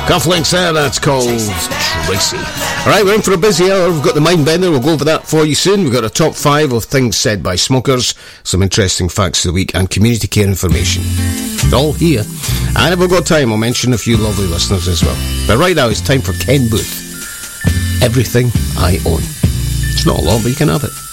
Cufflinks there, that's called Tracy. Alright, we're in for a busy hour. We've got the Mindbender, we'll go over that for you soon. We've got a top 5 of things said by smokers, some interesting facts of the week, and community care information. It's all here. And if we've got time, I'll mention a few lovely listeners as well. But right now, it's time for Ken Booth. Everything I Own. It's not a lot, but you can have it.